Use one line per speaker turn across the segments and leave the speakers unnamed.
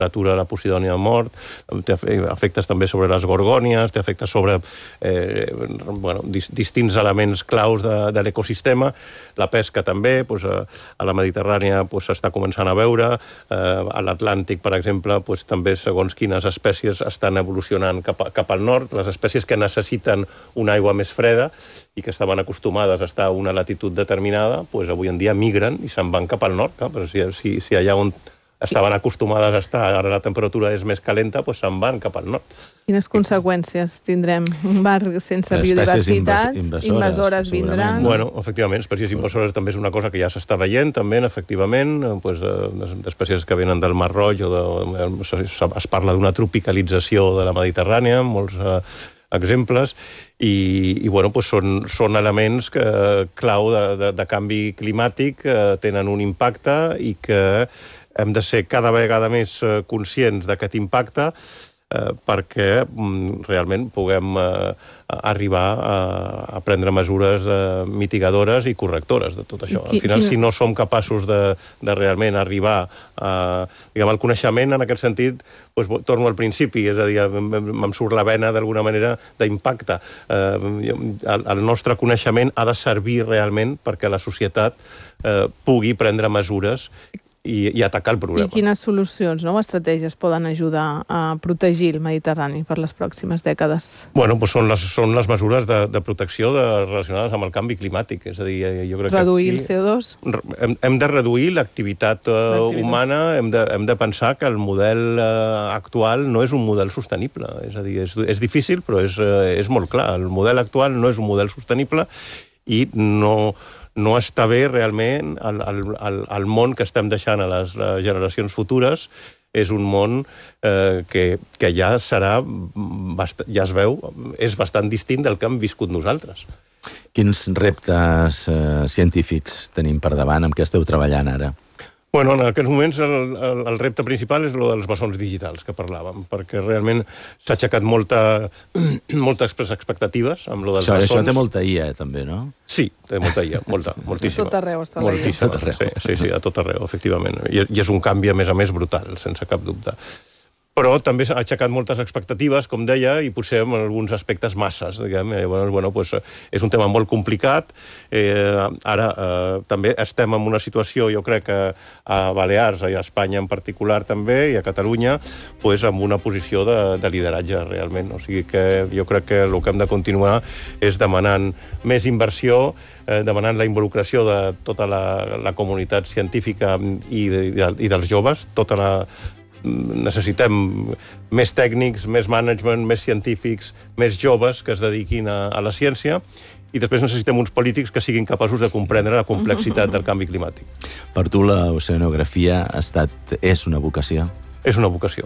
temperatura de la Posidònia mort, té efectes també sobre les gorgònies, té efectes sobre distints elements claus de l'ecosistema. La pesca també, a la Mediterrània s'està començant a veure, a l'Atlàntic, per exemple, també segons quines espècies estan evolucionant cap al nord, les espècies que necessiten una aigua més freda i que estaven acostumades a estar a una latitud determinada, avui en dia migren i se'n van cap al nord, però si allà on estaven acostumades a estar, ara la temperatura és més calenta, se'n van cap al nord.
Quines conseqüències tindrem? Un bar sense biodiversitat, invasores vindran...
Bueno, efectivament, espècies invasores també és una cosa que ja s'està veient, també, efectivament, d'espècies que venen del Mar Roig, es parla d'una tropicalització de la Mediterrània, molts exemples, i són elements clau de canvi climàtic, tenen un impacte i que hem de ser cada vegada més conscients d'aquest impacte perquè realment puguem arribar a prendre mesures mitigadores i correctores de tot això. Al final, si no som capaços de realment arribar al coneixement, en aquest sentit, torno al principi, és a dir, em surt la vena d'alguna manera d'impacte. El nostre coneixement ha de servir realment perquè la societat pugui prendre mesures i atacar el problema.
I quines solucions o estratègies poden ajudar a protegir el Mediterrani per les pròximes dècades?
Bueno, són les mesures de protecció relacionades amb el canvi climàtic. És a dir, jo crec que...
Reduir el CO2?
Hem de reduir l'activitat humana, hem de pensar que el model actual no és un model sostenible. És a dir, és difícil, però és molt clar. El model actual no és un model sostenible i no està bé realment el món que estem deixant a les generacions futures. És un món que ja serà, ja es veu, és bastant distint del que hem viscut nosaltres.
Quins reptes científics tenim per davant? Amb què esteu treballant ara?
Bueno, en aquests moments el repte principal és el dels bessons digitals que parlàvem, perquè realment s'ha aixecat moltes expectatives amb el dels bessons.
Això té molta IA, també, no?
Sí, té molta IA, moltíssima.
A tot arreu està la IA.
Moltíssima, sí, a tot arreu, efectivament. I és un canvi, a més brutal, sense cap dubte. Però també s'ha aixecat moltes expectatives, com deia, i potser en alguns aspectes masses. És un tema molt complicat. Ara també estem en una situació, jo crec que a Balears, i a Espanya en particular també, i a Catalunya, amb una posició de lideratge, realment. O sigui que jo crec que el que hem de continuar és demanant més inversió, demanant la involucració de tota la comunitat científica i dels joves, necessitem més tècnics, més management, més científics, més joves que es dediquin a la ciència, i després necessitem uns polítics que siguin capaços de comprendre la complexitat del canvi climàtic.
Per tu l'oceanografia és una vocació?
És una vocació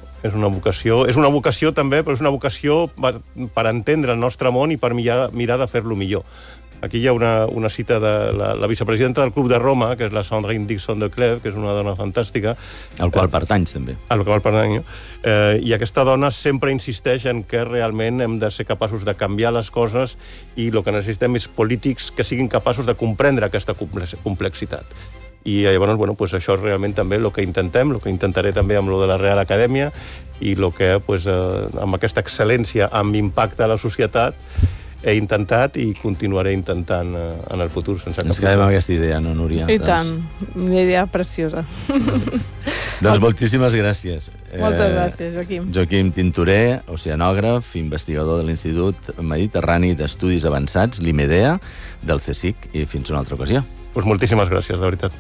també, però és una vocació per entendre el nostre món i per mirar de fer-lo millor. Aquí hi ha una cita de la vicepresidenta del Club de Roma, que és la Sandrine Dixon de Clève, que és una dona fantàstica.
Al qual pertanys, també.
Al qual pertanyo. I aquesta dona sempre insisteix en que realment hem de ser capaços de canviar les coses i el que necessitem és polítics que siguin capaços de comprendre aquesta complexitat. I llavors, això és realment també el que intentem, el que intentaré també amb lo de la Real Acadèmia i el que, amb aquesta excel·lència, amb impacte a la societat, he intentat i continuaré intentant en el futur.
Ens quedem amb aquesta idea, no, Núria?
I tant, una idea preciosa.
Doncs moltíssimes gràcies.
Moltes gràcies, Joaquim.
Joaquim Tintoré, oceanògraf, investigador de l'Institut Mediterrani d'Estudis Avançats, l'IMEDEA, del CSIC, i fins una altra ocasió.
Moltíssimes gràcies, de veritat.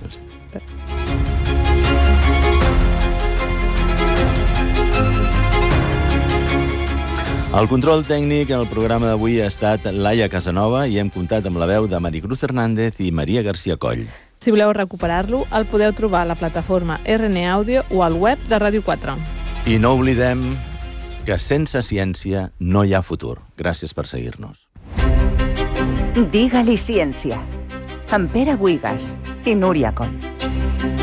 El control tècnic en el programa d'avui ha estat Laia Casanova i hem comptat amb la veu de Maricruz Hernández i Maria García Coll.
Si voleu recuperar-lo, el podeu trobar a la plataforma RN Àudio o al web de Ràdio 4.
I no oblidem que sense ciència no hi ha futur. Gràcies per seguir-nos.
Digue-li ciència, amb Pere Buigas i Núria Coll.